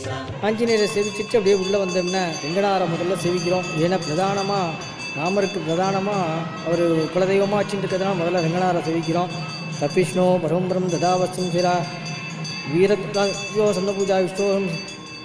ஆஞ்சநேயரை சேவிச்சுட்டு அப்படியே உள்ளே வந்தோம்னா வெங்கடாரை முதல்ல சேவிக்கிறோம். ஏன்னா பிரதானமாக ராமருக்கு பிரதானமாக அவர் குலதெய்வமாக வச்சுட்டு இருக்கிறதுனா முதல்ல வெங்கடாரை சேவிக்கிறோம். தப்பிஷ்ணோ பரம்பரம் ததாவசம் சிரா வீரத்யோ சந்த பூஜா விஷ்ணோ